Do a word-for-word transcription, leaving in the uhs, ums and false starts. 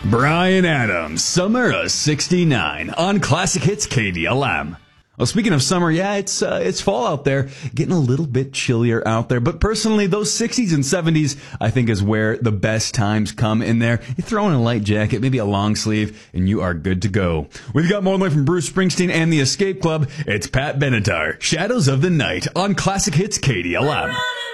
Bryan Adams, Summer of sixty-nine on Classic Hits K D L M. Well, speaking of summer, yeah, it's uh, it's fall out there, getting a little bit chillier out there. But personally, those sixties and seventies, I think, is where the best times come in there. You throw in a light jacket, maybe a long sleeve, and you are good to go. We've got more from Bruce Springsteen and the Escape Club. It's Pat Benatar, Shadows of the Night on Classic Hits K D L M.